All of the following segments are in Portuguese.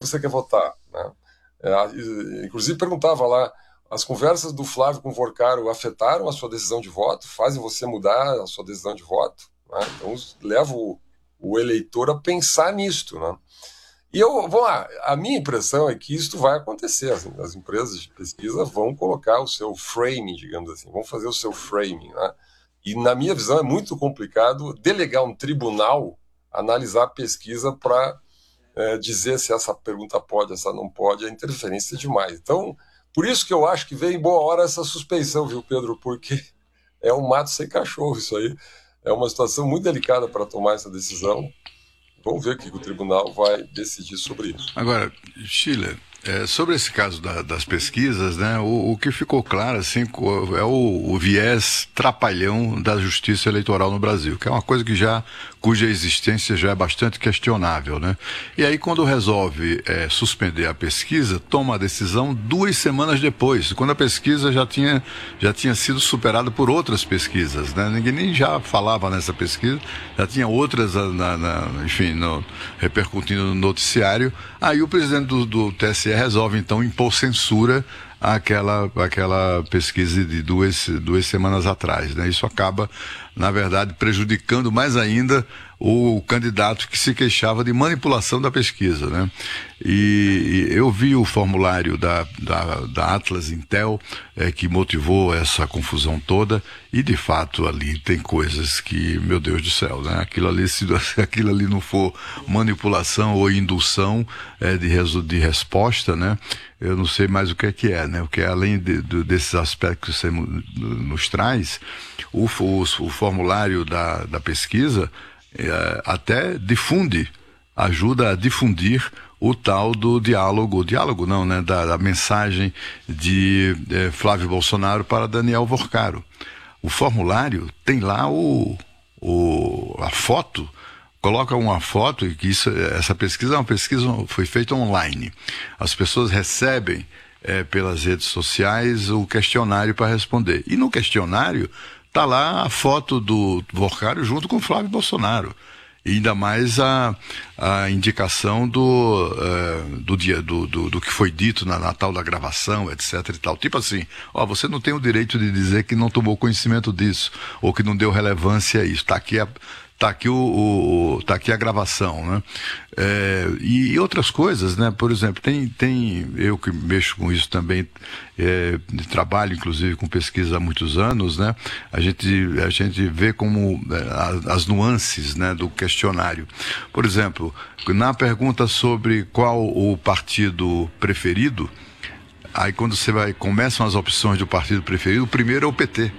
você quer votar, né? Inclusive perguntava lá, as conversas do Flávio com o Vorcaro afetaram a sua decisão de voto? Fazem você mudar a sua decisão de voto? Né? Então leva o eleitor a pensar nisto, né? E vamos lá, a minha impressão é que isso vai acontecer. As empresas de pesquisa vão colocar o seu framing, digamos assim, vão fazer o seu framing, né? E na minha visão é muito complicado delegar um tribunal analisar a pesquisa para dizer se essa pergunta pode, essa não pode, a interferência é demais. Então, por isso que eu acho que veio em boa hora essa suspeição, viu, Pedro? Porque é um mato sem cachorro isso aí. É uma situação muito delicada para tomar essa decisão. Vamos ver o que o tribunal vai decidir sobre isso. Agora, Schiller, sobre esse caso das pesquisas, né, o que ficou claro assim, é o viés trapalhão da justiça eleitoral no Brasil, que é uma coisa cuja existência já é bastante questionável, né? E aí quando resolve suspender a pesquisa, toma a decisão 2 semanas depois, quando a pesquisa já tinha sido superada por outras pesquisas, né? Ninguém nem já falava nessa pesquisa, já tinha outras, enfim, repercutindo no noticiário. Aí o presidente do TSE resolve então impor censura àquela pesquisa de duas semanas atrás, né? Isso acaba, na verdade, prejudicando mais ainda o candidato que se queixava de manipulação da pesquisa, né? E eu vi o formulário da Atlas Intel que motivou essa confusão toda, e de fato ali tem coisas que, meu Deus do céu, né? Aquilo ali não for manipulação ou indução de resposta, né? Eu não sei mais o que é, né? Porque além desses aspectos que você nos traz, o formulário da pesquisa até ajuda a difundir o tal do diálogo não, né? Da mensagem de Flávio Bolsonaro para Daniel Vorcaro. O formulário tem lá a foto, coloca uma foto, e que essa pesquisa é uma pesquisa, foi feita online. As pessoas recebem pelas redes sociais o questionário para responder. E no questionário está lá a foto do Vorcaro junto com o Flávio Bolsonaro. E ainda mais a indicação do que foi dito na tal da gravação, etc. e tal. Tipo assim, você não tem o direito de dizer que não tomou conhecimento disso, ou que não deu relevância a isso. Está aqui a gravação, né? E outras coisas, né? Por exemplo, tem eu que mexo com isso também, trabalho inclusive com pesquisa há muitos anos, né? A gente vê como as nuances, né, do questionário. Por exemplo, na pergunta sobre qual o partido preferido, aí quando começam as opções do partido preferido, o primeiro é o PT.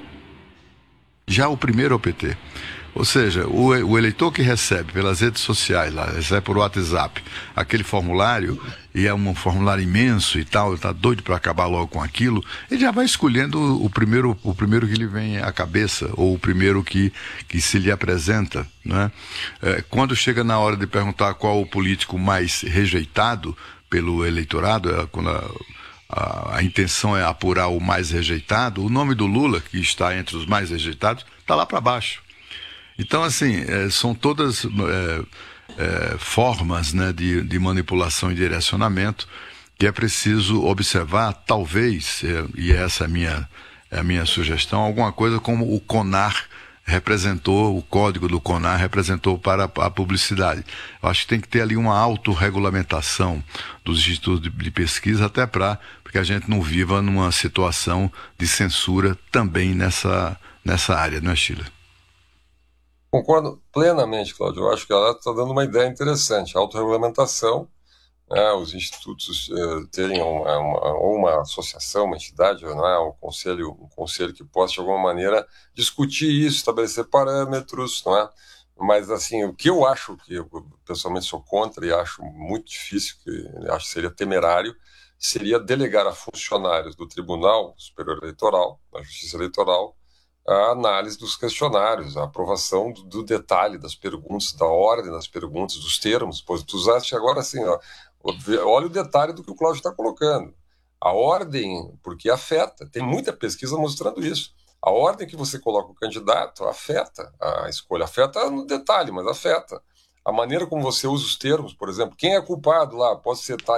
Já o primeiro é o PT. Ou seja, o eleitor que recebe pelas redes sociais, recebe por WhatsApp, aquele formulário, e é um formulário imenso e tal, ele está doido para acabar logo com aquilo, ele já vai escolhendo o primeiro que lhe vem à cabeça, ou o primeiro que se lhe apresenta, né? Quando chega na hora de perguntar qual o político mais rejeitado pelo eleitorado, quando a intenção é apurar o mais rejeitado, o nome do Lula, que está entre os mais rejeitados, está lá para baixo. Então, assim, são todas formas, né, de manipulação e direcionamento que é preciso observar, talvez, e essa é a minha sugestão, alguma coisa como o CONAR representou, o código do CONAR representou para a publicidade. Eu acho que tem que ter ali uma autorregulamentação dos institutos de pesquisa, até porque a gente não viva numa situação de censura também nessa área, não é, Sheila? Concordo plenamente, Cláudio. Eu acho que ela está dando uma ideia interessante. A autorregulamentação, né, os institutos terem uma associação, uma entidade, não é, um conselho que possa, de alguma maneira, discutir isso, estabelecer parâmetros, não é? Mas, assim, o que eu acho, que eu pessoalmente sou contra e acho muito difícil, que acho que seria temerário, seria delegar a funcionários do Tribunal Superior Eleitoral, da Justiça Eleitoral, a análise dos questionários, a aprovação do detalhe das perguntas, da ordem das perguntas, dos termos. Pois tu usaste agora assim, olha o detalhe do que o Cláudio está colocando. A ordem, porque afeta, tem muita pesquisa mostrando isso. A ordem que você coloca o candidato afeta a escolha, afeta no detalhe, mas afeta. A maneira como você usa os termos, por exemplo, quem é culpado lá, pode ser